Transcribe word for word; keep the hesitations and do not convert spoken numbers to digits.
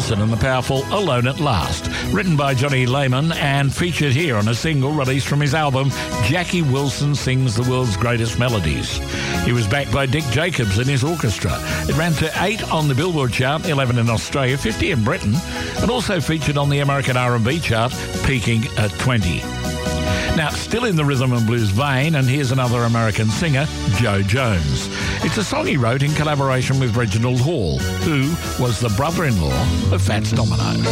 Wilson and the powerful Alone at Last, written by Johnny Lehman and featured here on a single released from his album Jackie Wilson Sings the World's Greatest Melodies. He was backed by Dick Jacobs and his orchestra. It ran to eight on the Billboard chart, eleven in Australia, fifty in Britain, and also featured on the American R and B chart, peaking at twenty. Now, still in the rhythm and blues vein, and here's another American singer, Joe Jones. It's a song he wrote in collaboration with Reginald Hall, who was the brother-in-law of Fats Domino.